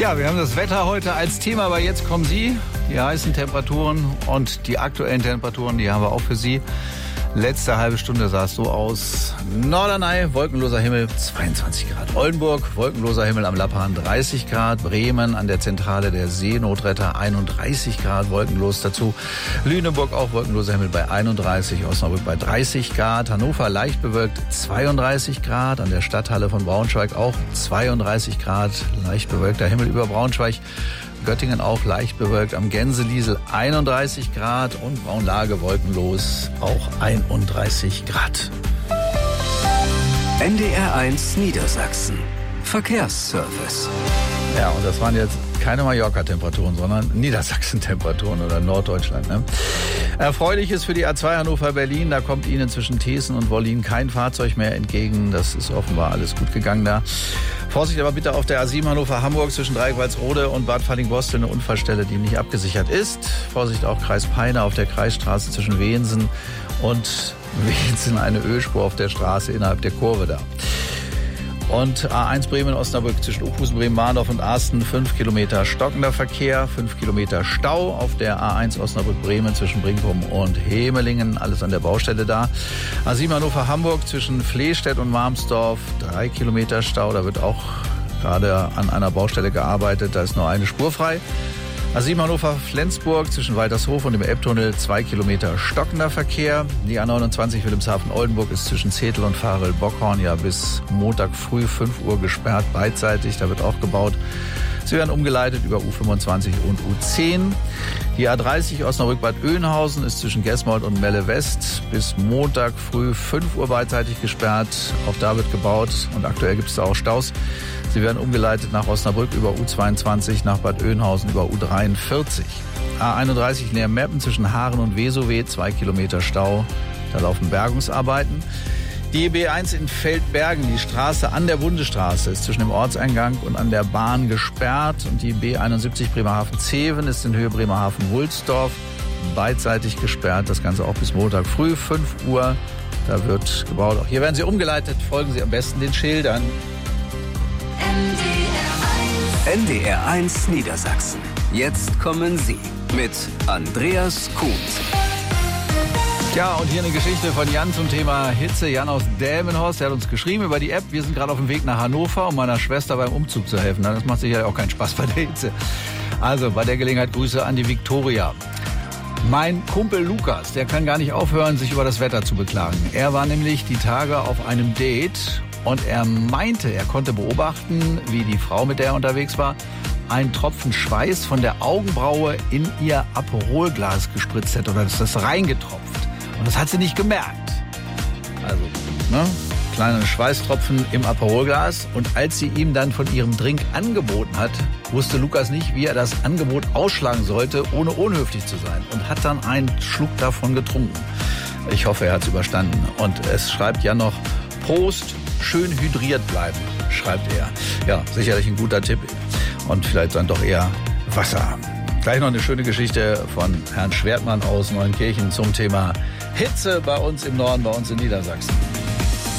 Ja, wir haben das Wetter heute als Thema, aber jetzt kommen Sie, die heißen Temperaturen und die aktuellen Temperaturen, die haben wir auch für Sie. Letzte halbe Stunde sah es so aus. Norderney, wolkenloser Himmel, 22 Grad. Oldenburg, wolkenloser Himmel am Lappan, 30 Grad. Bremen an der Zentrale der Seenotretter, 31 Grad, wolkenlos dazu. Lüneburg auch wolkenloser Himmel bei 31, Osnabrück bei 30 Grad. Hannover leicht bewölkt, 32 Grad. An der Stadthalle von Braunschweig auch 32 Grad, leicht bewölkter Himmel über Braunschweig. Göttingen auch leicht bewölkt, am Gänseliesel 31 Grad und Braunlage wolkenlos auch 31 Grad. NDR1 Niedersachsen. Verkehrsservice. Ja, und das waren jetzt keine Mallorca-Temperaturen, sondern Niedersachsen-Temperaturen oder Norddeutschland. Ne? Erfreulich ist für die A2 Hannover-Berlin, da kommt Ihnen zwischen Thesen und Wollin kein Fahrzeug mehr entgegen. Das ist offenbar alles gut gegangen da. Vorsicht aber bitte auf der A7 Hannover-Hamburg zwischen Dreieck-Walsrode und Bad Falling-Bostel, eine Unfallstelle, die nicht abgesichert ist. Vorsicht auch Kreis Peine auf der Kreisstraße zwischen Wehensen und Wehensen, eine Ölspur auf der Straße innerhalb der Kurve da. Und A1 Bremen-Osnabrück zwischen Opusen, Bremen-Mahndorf und Arsten 5 Kilometer stockender Verkehr, 5 Kilometer Stau auf der A1 Osnabrück-Bremen zwischen Brinkum und Hemelingen, alles an der Baustelle da. A7 Hannover-Hamburg zwischen Flehstedt und Marmsdorf 3 Kilometer Stau, da wird auch gerade an einer Baustelle gearbeitet, da ist nur eine Spur frei. A7 Hannover-Flensburg zwischen Waltershof und dem Elbtunnel 2 Kilometer stockender Verkehr. Die A29 Wilhelmshaven-Oldenburg ist zwischen Zetel und Varel-Bockhorn ja bis Montag früh 5 Uhr gesperrt, beidseitig. Da wird auch gebaut. Sie werden umgeleitet über U25 und U10. Die A30 Osnabrück-Bad Oeynhausen ist zwischen Gesmold und Melle West bis Montag früh 5 Uhr beidseitig gesperrt. Auch da wird gebaut und aktuell gibt es da auch Staus. Sie werden umgeleitet nach Osnabrück über U22, nach Bad Oeynhausen über U43. A31 Leer-Meppen zwischen Haaren und Wesowe, 2 Kilometer Stau. Da laufen Bergungsarbeiten. Die B1 in Feldbergen, die Straße an der Bundesstraße, ist zwischen dem Ortseingang und an der Bahn gesperrt. Und die B71 Bremerhaven-Zeven ist in Höhe Bremerhaven-Wulsdorf beidseitig gesperrt. Das Ganze auch bis Montag früh, 5 Uhr. Da wird gebaut. Auch hier werden Sie umgeleitet. Folgen Sie am besten den Schildern. NDR1 Niedersachsen. Jetzt kommen Sie mit Andreas Kuhn. Ja, und hier eine Geschichte von Jan zum Thema Hitze. Jan aus Delmenhorst, der hat uns geschrieben über die App. Wir sind gerade auf dem Weg nach Hannover, um meiner Schwester beim Umzug zu helfen. Das macht sicher auch keinen Spaß bei der Hitze. Also bei der Gelegenheit Grüße an die Viktoria. Mein Kumpel Lukas, der kann gar nicht aufhören, sich über das Wetter zu beklagen. Er war nämlich die Tage auf einem Date und er meinte, er konnte beobachten, wie die Frau, mit der er unterwegs war, einen Tropfen Schweiß von der Augenbraue in ihr Aperolglas gespritzt hätte oder ist das reingetropft. Und das hat sie nicht gemerkt. Also, ne? Kleine Schweißtropfen im Aperolglas. Und als sie ihm dann von ihrem Drink angeboten hat, wusste Lukas nicht, wie er das Angebot ausschlagen sollte, ohne unhöflich zu sein. Und hat dann einen Schluck davon getrunken. Ich hoffe, er hat es überstanden. Und es schreibt ja noch, Prost, schön hydriert bleiben, schreibt er. Ja, sicherlich ein guter Tipp. Und vielleicht dann doch eher Wasser. Gleich noch eine schöne Geschichte von Herrn Schwertmann aus Neunkirchen zum Thema Hitze bei uns im Norden, bei uns in Niedersachsen.